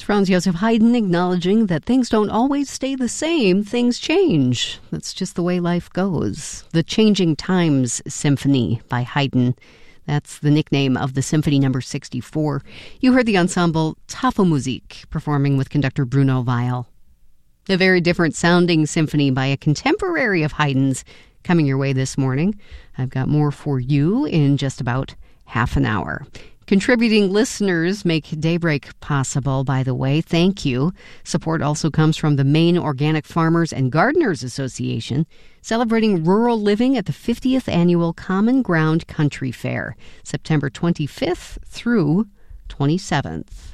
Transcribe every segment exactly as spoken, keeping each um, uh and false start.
Franz Joseph Haydn acknowledging that things don't always stay the same, things change. That's just the way life goes. The Changing Times Symphony by Haydn. That's the nickname of the Symphony number sixty-four. You heard the ensemble Tafelmusik performing with conductor Bruno Weil. A very different sounding symphony by a contemporary of Haydn's coming your way this morning. I've got more for you in just about half an hour. Contributing listeners make Daybreak possible, by the way. Thank you. Support also comes from the Maine Organic Farmers and Gardeners Association, celebrating rural living at the fiftieth Annual Common Ground Country Fair, September twenty-fifth through twenty-seventh.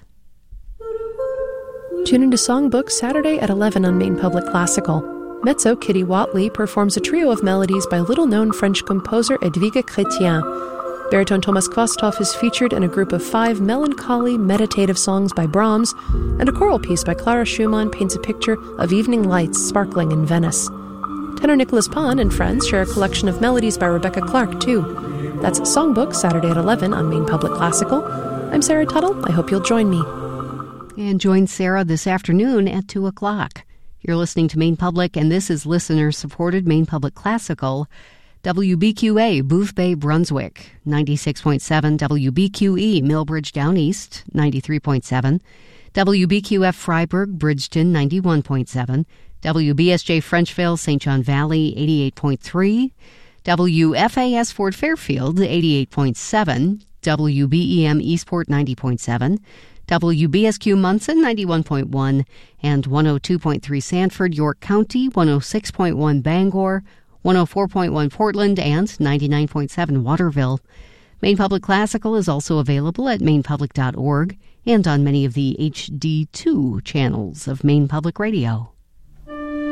Tune into Songbook Saturday at eleven on Maine Public Classical. Mezzo Kitty Watley performs a trio of melodies by little-known French composer Edwige Chrétien. Baritone Thomas Kvostov is featured in a group of five melancholy, meditative songs by Brahms, and a choral piece by Clara Schumann paints a picture of evening lights sparkling in Venice. Tenor Nicholas Pond and friends share a collection of melodies by Rebecca Clark, too. That's Songbook, Saturday at eleven on Maine Public Classical. I'm Sarah Tuttle. I hope you'll join me. And join Sarah this afternoon at two o'clock. You're listening to Maine Public, and this is listener-supported Maine Public Classical. W B Q A, Booth Bay, Brunswick, ninety-six point seven. W B Q E, Millbridge Down East, ninety-three point seven. W B Q F, Freiburg, Bridgeton, ninety-one point seven. W B S J, Frenchville, Saint John Valley, eighty-eight point three. W F A S, Fort Fairfield, eighty-eight point seven. W B E M, Eastport, ninety point seven. W B S Q Munson, ninety-one point one. And one oh two point three Sanford, York County, one oh six point one Bangor, one oh four point one Portland, and ninety-nine point seven Waterville. Maine Public Classical is also available at maine public dot org and on many of the H D two channels of Maine Public Radio.